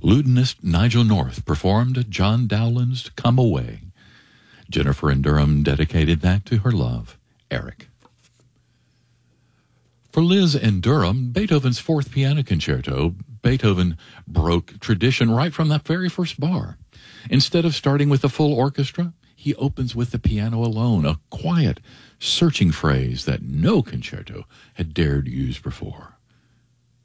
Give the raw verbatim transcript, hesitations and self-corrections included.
Lutenist Nigel North performed John Dowland's Come Away. Jennifer in Durham dedicated that to her love, Eric. For Liz in Durham, Beethoven's Fourth Piano Concerto, Beethoven broke tradition right from that very first bar. Instead of starting with the full orchestra, he opens with the piano alone, a quiet, searching phrase that no concerto had dared use before.